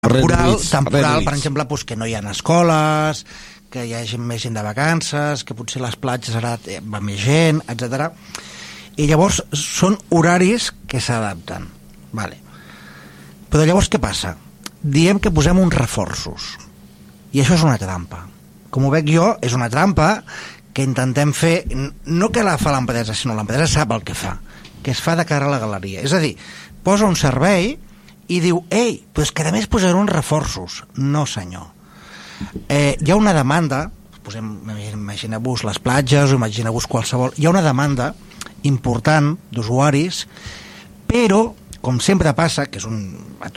temporal, per exemple, doncs, que no hi ha escoles, que hi hagi més gent de vacances, que potser les platges ara va més gent, etc. I llavors són horaris que s'adapten. Vale. Però llavors què passa? Diem que posem uns reforços. I això és una trampa. Com ho veig jo, és una trampa que intentem fer, no que la fa l'empresa, sinó l'empresa sap el que fa, que es fa de cara a la galeria. És a dir, posa un servei i diu, ei, però és que a més posaré uns reforços. No, senyor. Hi ha una demanda, imagineu-vos les platges o imagineu-vos qualsevol, hi ha una demanda important d'usuaris, però, com sempre passa, que és amb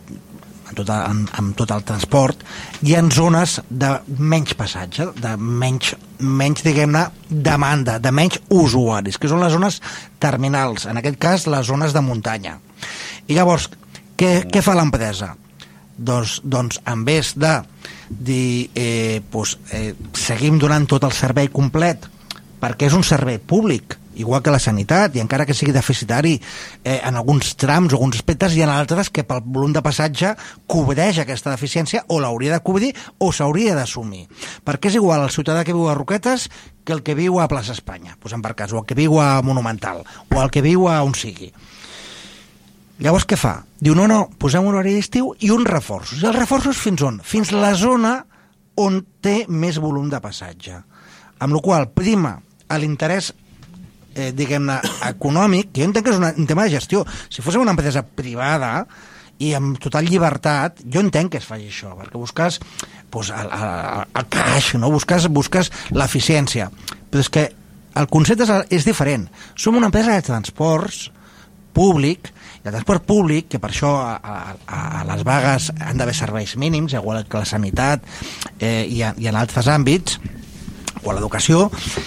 tot el transport, hi ha zones de menys passatge, de menys diguem-ne, demanda, de menys usuaris, que són les zones terminals, en aquest cas les zones de muntanya. I llavors, què fa l'empresa? Doncs en vez de dir seguim donant tot el servei complet, perquè és un servei públic, igual que la sanitat, i encara que sigui deficitari en alguns trams o alguns aspectes, hi ha altres que pel volum de passatge cobreix aquesta deficiència, o l'hauria de cobrir o s'hauria d'assumir, perquè és igual el ciutadà que viu a Roquetes que el que viu a Plaça Espanya, posem per cas, o el que viu a Monumental, o el que viu a on sigui. Llavors què fa? Diu, no, posem un horari d'estiu i uns reforços. I els reforços fins on? Fins la zona on té més volum de passatge. Amb la qual prima a l'interès diguem-ne, econòmic, que jo entenc que és un tema de gestió. Si fos una empresa privada i amb total llibertat, jo entenc que es faci això, perquè busques el cash, no? Busques l'eficiència. Però és que el concepte és diferent. Som una empresa de transports públic, i el transport públic, que per això a les vagues han d'haver serveis mínims, igual que la sanitat i en altres àmbits, o a l'educació,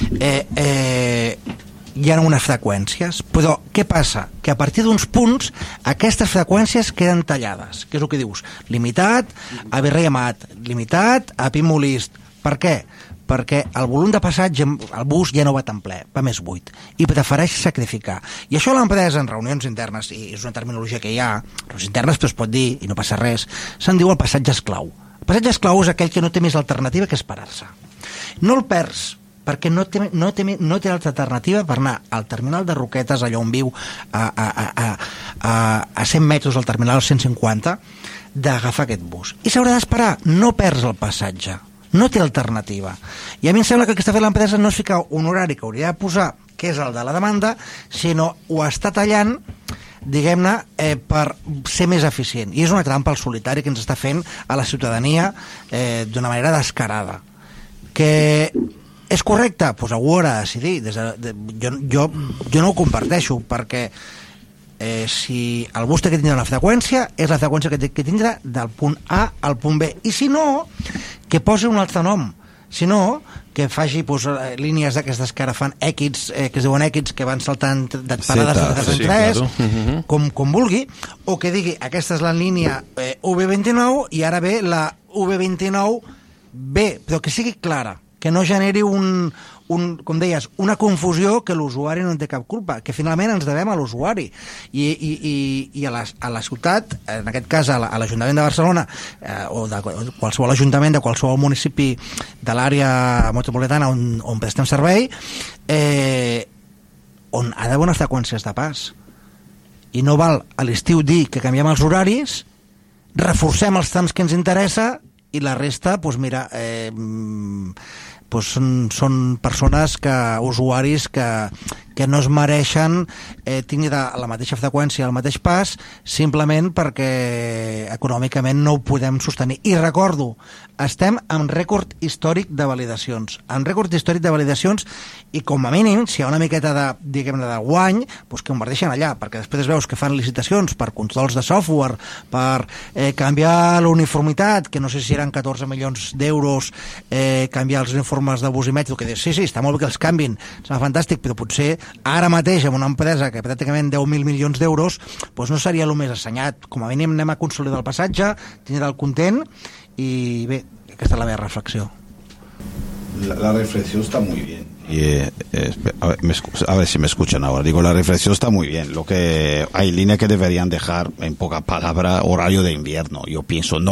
hi ha unes freqüències, però què passa? Que a partir d'uns punts aquestes freqüències queden tallades, que és el que dius, limitat a Virrei Amat, limitat a Pi Molist. Per què? Perquè el volum de passatge, el bus ja no va tan ple, va més buit, i prefereix sacrificar. I això l'empresa, en reunions internes, i és una terminologia que hi ha, reunions internes però es pot dir, i no passa res, se'n diu el passatge esclau. El passatge esclau és aquell que no té més alternativa que esperar-se. No el perds, perquè no té altra alternativa per anar al terminal de Roquetes, allà on viu, a 100 metres del terminal 150, d'agafar aquest bus. I s'haurà d'esperar, no perds el passatge. No té alternativa. I a mi em sembla que el que està fent l'empresa no és ficar un horari que hauria de posar, que és el de la demanda, sinó ho està tallant, diguem-ne, per ser més eficient. I és una trampa al solitari que ens està fent a la ciutadania d'una manera descarada. Que és correcte? Doncs algú ho haurà de decidir. Jo no ho comparteixo, perquè si el bus té que tindre una freqüència, és la freqüència que té que tindre del punt A al punt B. I si no, que posi un altre nom. Si no, que faci línies d'aquestes que ara fan èquids, que es diuen èquids, que van saltant de parades de 3, com vulgui, o que digui, aquesta és la línia UB29 i ara ve la UB29B, però que sigui clara, que no generi com deies, una confusió que l'usuari no en té cap culpa, que finalment ens devem a l'usuari. I a la ciutat, en aquest cas a l'Ajuntament de Barcelona, o de qualsevol ajuntament de qualsevol municipi de l'àrea metropolitana on prestem servei, on ha d'haver unes freqüències de pas. I no val a l'estiu dir que canviem els horaris, reforcem els trams que ens interessa i la resta, doncs mira, són persones, usuaris que no es mereixen tenir la mateixa freqüència, el mateix pas, simplement perquè econòmicament no ho podem sostenir. I recordo, estem en rècord històric de validacions. I com a mínim, si hi ha una miqueta de guany, doncs que converteixen allà, perquè després veus que fan licitacions per controls de software, per canviar l'uniformitat, que no sé si eren 14 milions d'euros, canviar els uniformes de bus i metro, que dius, sí, està molt bé que els canvin, sembla fantàstic, però potser ara mateix amb una empresa que pràcticament 10.000 milions d'euros doncs no seria el més assenyat. Com a mínim anem a consolidar el passatge, tindre'l content, i bé, aquesta és la meva reflexió. La reflexión está muy bien. A ver si me escuchan ahora. Digo, la reflexión está muy bien. Lo que hay líneas que deberían dejar, en poca palabra, horario de invierno. Yo pienso, no